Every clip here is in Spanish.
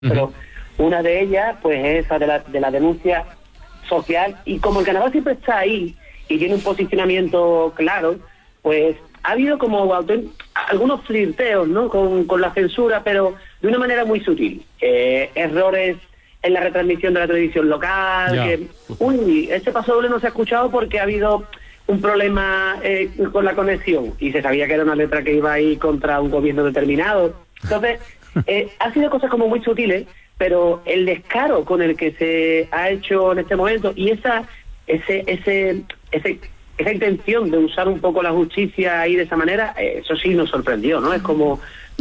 pero una de ellas pues es esa de la denuncia social, y como el carnaval siempre está ahí y tiene un posicionamiento claro, pues ha habido como algunos flirteos, ¿no?, con la censura, pero de una manera muy sutil. Errores en la retransmisión de la televisión local, este paso doble no se ha escuchado porque ha habido un problema con la conexión, y se sabía que era una letra que iba a ir contra un gobierno determinado. Entonces, ha sido cosas como muy sutiles, pero el descaro con el que se ha hecho en este momento, y esa intención de usar un poco la justicia ahí de esa manera, eso sí nos sorprendió, ¿no? Es como,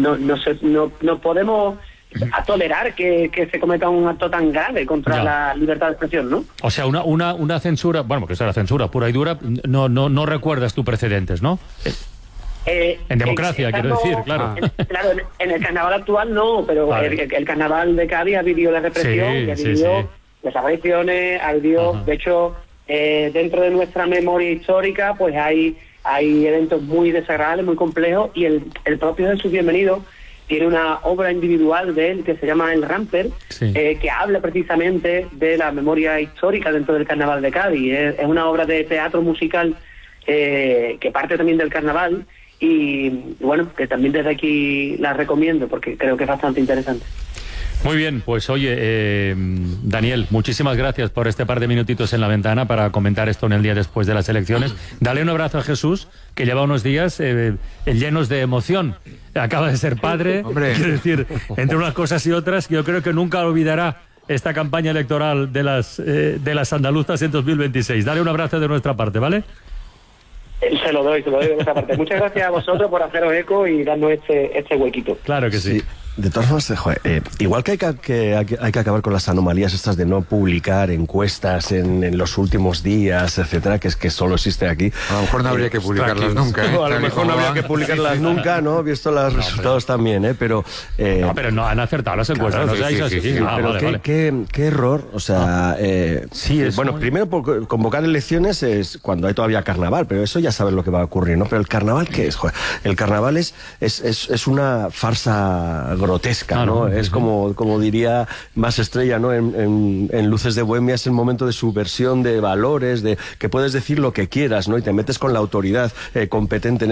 no podemos a tolerar que se cometa un acto tan grave contra la libertad de expresión, ¿no? O sea, una censura, bueno, que sea la censura pura y dura, no recuerdas tú precedentes, ¿no? En democracia, quiero decir, claro. En el carnaval actual no, pero vale. el carnaval de Cádiz ha vivido la represión, ha vivido desapariciones, ha vivido, de hecho, dentro de nuestra memoria histórica, pues hay eventos muy desagradables, muy complejos, y el propio Jesús Bienvenido tiene una obra individual de él que se llama El Ramper, que habla precisamente de la memoria histórica dentro del carnaval de Cádiz. Es una obra de teatro musical que parte también del carnaval, y bueno, que también desde aquí la recomiendo porque creo que es bastante interesante. Muy bien, pues oye, Daniel, muchísimas gracias por este par de minutitos en la ventana para comentar esto en el día después de las elecciones. Dale un abrazo a Jesús, que lleva unos días llenos de emoción. Acaba de ser padre, quiero decir, entre unas cosas y otras, yo creo que nunca olvidará esta campaña electoral de las andaluzas en 2026. Dale un abrazo de nuestra parte, ¿vale? Se lo doy de nuestra parte. Muchas gracias a vosotros por haceros eco y darnos este huequito. Claro que sí. De todas formas, igual que hay que acabar con las anomalías estas de no publicar encuestas en los últimos días, etcétera, que es que solo existe aquí. A lo mejor no habría que publicarlas nunca. A lo mejor no habría que publicarlas nunca, ¿no? Visto los resultados también, pero... no, pero no han acertado las encuestas, claro, no seáis así. Pero qué error, o sea... bueno, primero por convocar elecciones es cuando hay todavía carnaval, pero eso ya sabes lo que va a ocurrir, ¿no? Pero el carnaval, ¿qué es? El carnaval es una farsa grotesca, ¿no? Es como diría Más Estrella, ¿no? En Luces de Bohemia es el momento de subversión de valores, de que puedes decir lo que quieras, ¿no? Y te metes con la autoridad competente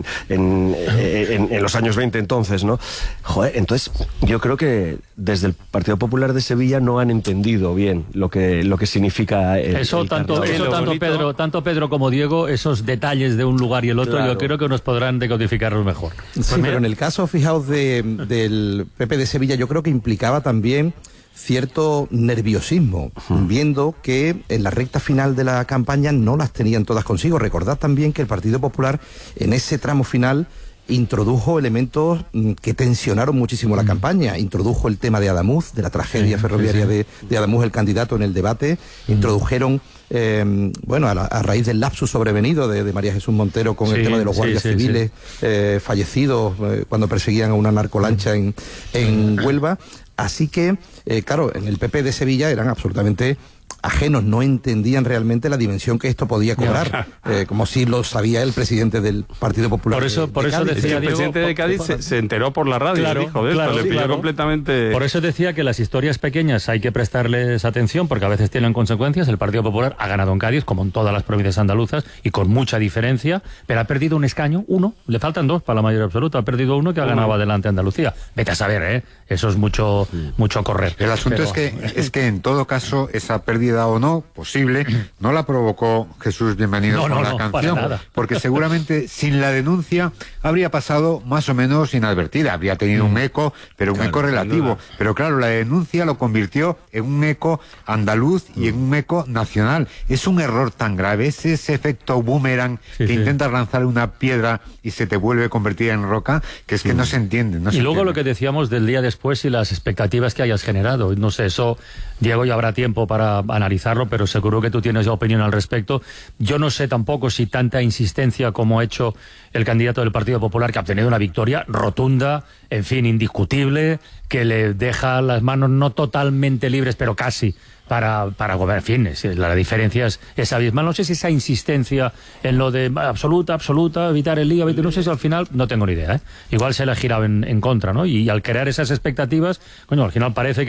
en los años 20 entonces, ¿no? Entonces yo creo que desde el Partido Popular de Sevilla no han entendido bien lo que significa tanto Pedro como Diego, esos detalles de un lugar y el otro, yo creo que nos podrán decodificarlos mejor. Sí, pero en el caso, fijaos, del PP de Sevilla, yo creo que implicaba también cierto nerviosismo, viendo que en la recta final de la campaña no las tenían todas consigo. Recordad también que el Partido Popular en ese tramo final introdujo elementos que tensionaron muchísimo la campaña. Introdujo el tema de Adamuz, de la tragedia ferroviaria de Adamuz, el candidato, en el debate. Introdujeron, a raíz del lapsus sobrevenido de María Jesús Montero con el tema de los guardias civiles fallecidos cuando perseguían a una narcolancha en Huelva. Así que, claro, en el PP de Sevilla eran absolutamente ajenos, no entendían realmente la dimensión que esto podía cobrar, como si lo sabía el presidente del Partido Popular. Por eso decía el presidente de Cádiz se enteró por la radio, dijo de esto, le pilló completamente. Por eso decía que las historias pequeñas hay que prestarles atención, porque a veces tienen consecuencias. El Partido Popular ha ganado en Cádiz, como en todas las provincias andaluzas, y con mucha diferencia, pero ha perdido un escaño, uno, le faltan dos para la mayoría absoluta, ha perdido uno que ha ganado adelante Andalucía. Vete a saber, eso es mucho correr. El asunto es que en todo caso esa pérdida o no, posible, no la provocó Jesús Bienvenido con la canción, porque seguramente sin la denuncia habría pasado más o menos inadvertida, habría tenido un eco, pero un eco relativo, pero claro, la denuncia lo convirtió en un eco andaluz y en un eco nacional. Es un error tan grave, es ese efecto boomerang que intentas lanzar una piedra y se te vuelve convertida en roca, que es que no se entiende. Y luego lo que decíamos del día después y las expectativas que hayas generado, no sé, eso, Diego, ya habrá tiempo para analizarlo, pero seguro que tú tienes ya opinión al respecto. Yo no sé tampoco si tanta insistencia como ha hecho el candidato del Partido Popular, que ha obtenido una victoria rotunda, en fin, indiscutible, que le deja las manos no totalmente libres, pero casi, para gobernar. En fin, la diferencia es abismal. No sé si esa insistencia en lo de absoluta, evitar el lío, no sé si al final, no tengo ni idea, ¿eh? Igual se le ha girado en contra, ¿no? Y al crear esas expectativas, coño, al final parece que